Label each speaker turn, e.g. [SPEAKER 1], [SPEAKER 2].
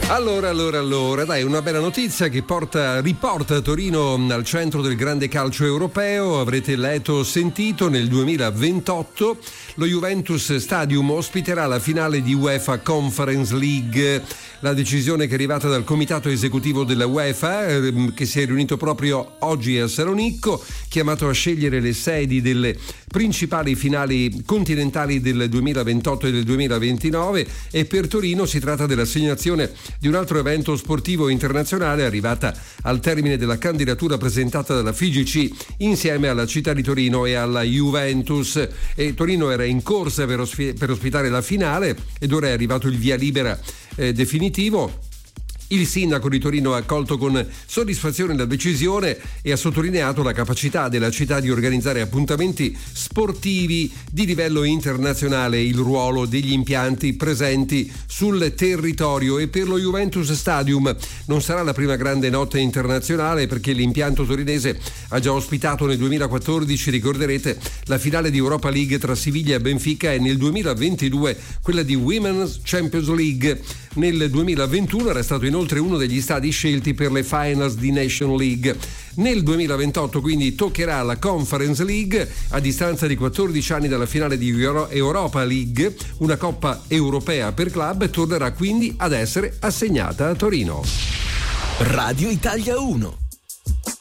[SPEAKER 1] Allora, dai, una bella notizia che riporta Torino al centro del grande calcio europeo. Avrete letto, sentito, nel 2028 lo Juventus Stadium ospiterà la finale di UEFA Conference League. La decisione che è arrivata dal comitato esecutivo della UEFA, che si è riunito proprio oggi a Salonicco, chiamato a scegliere le sedi delle principali finali continentali del 2028 e del 2029, e per Torino si tratta dell'assegnazione di un altro evento sportivo internazionale arrivata al termine della candidatura presentata dalla FIGC insieme alla città di Torino e alla Juventus. E Torino era in corsa per ospitare la finale ed ora è arrivato il via libera definitivo. Il sindaco di Torino ha accolto con soddisfazione la decisione e ha sottolineato la capacità della città di organizzare appuntamenti sportivi di livello internazionale, il ruolo degli impianti presenti sul territorio. E per lo Juventus Stadium non sarà la prima grande notte internazionale, perché l'impianto torinese ha già ospitato nel 2014, ricorderete, la finale di Europa League tra Siviglia e Benfica, e nel 2022 quella di Women's Champions League. Nel 2021 era stato inoltre uno degli stadi scelti per le finals di Nation League. Nel 2028 quindi toccherà la Conference League, a distanza di 14 anni dalla finale di Europa League, una coppa europea per club tornerà quindi ad essere assegnata a Torino.
[SPEAKER 2] Radio Italia 1.